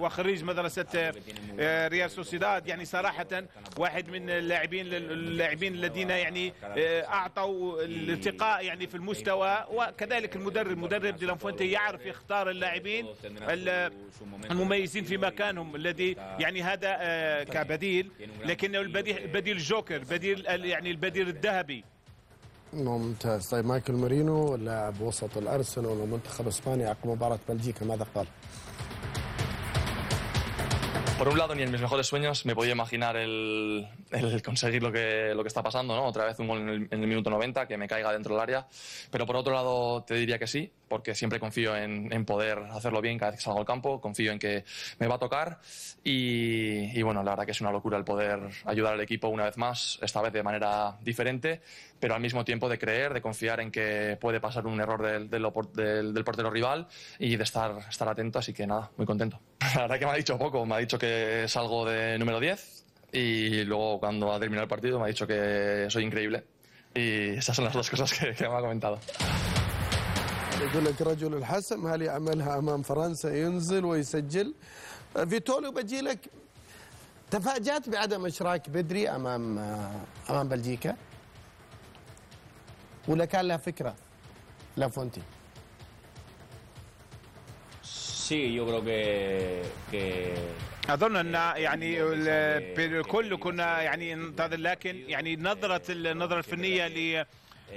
وخريج مدرسة ريال سوسيداد. يعني صراحة واحد من اللاعبين الذين يعني أعطوا الارتقاء يعني في المستوى، وكذلك مدرب دي لافوينتي يعرف يختار اللاعبين المميزين في مكانهم، الذي يعني هذا كبديل، لكنه البديل جوكر، بديل يعني البديل الذهبي. ممتاز. طيب مايكل مورينو لاعب وسط الأرسنال ومنتخب اسبانيا عقب مباراة بلجيكا ماذا قال؟ Por un lado, ni en mis mejores sueños me podía imaginar el conseguir lo que está pasando, ¿no? Otra vez un gol en el minuto 90, que me caiga dentro del área. Pero por otro lado, te diría que sí, porque siempre confío en poder hacerlo bien cada vez que salgo al campo, confío en que me va a tocar y bueno, la verdad que es una locura el poder ayudar al equipo una vez más, esta vez de manera diferente, pero al mismo tiempo de creer, de confiar en que puede pasar un error del portero rival y de estar atento, así que nada, muy contento. La verdad que me ha dicho poco, me ha dicho que salgo de número 10 y luego cuando ha terminado el partido me ha dicho que soy increíble y esas son las dos cosas que me ha comentado. يقول لك رجل الحسم هل يعملها أمام فرنسا ينزل ويسجل. فيتولو بجي لك، تفاجأت بعدم إشراك بدري أمام بلجيكا ولا كان له فكرة لافونتي؟ Sí, yo creo que اظن ان يعني الكل كنا يعني ننتظر، لكن يعني النظره الفنيه